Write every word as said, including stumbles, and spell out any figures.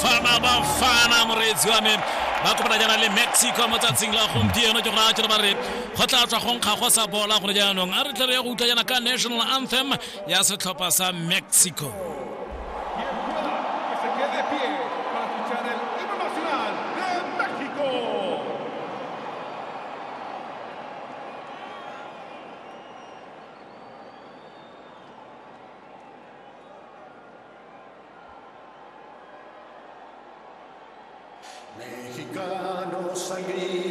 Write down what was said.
bafana bafana moreetsi wa me ba kopana jana le Mexico mo tsatsing la gompieno ke go ra tšhela ba re go tla tswa go nkga go sa bola go jaanong a re tle re go utlwa jana ka national anthem ya setlhopha sa Mexico. Mexicanos al grito